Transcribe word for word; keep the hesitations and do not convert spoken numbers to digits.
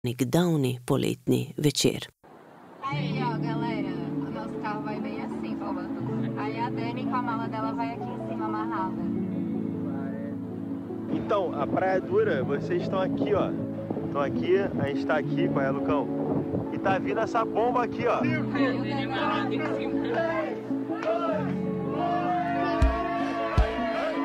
Downy poletni večer. Aí, ó, galera, o nosso carro vai bem assim, falando. Aí a Dani com a mala dela vai aqui em cima, amarrada. Então, a Praia Dura, vocês estão aqui, ó. Estão aqui, a gente tá aqui, qual é, Lucão? E tá vindo essa bomba aqui, ó. Aí o Dani vai lá em cima.